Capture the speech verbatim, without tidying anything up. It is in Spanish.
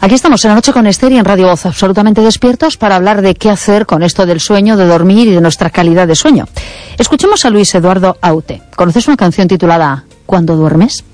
Aquí estamos en La Noche con Esther y en Radio Voz, absolutamente despiertos para hablar de qué hacer con esto del sueño, de dormir y de nuestra calidad de sueño. Escuchemos a Luis Eduardo Aute. ¿Conoces una canción titulada ¿Cuando duermes?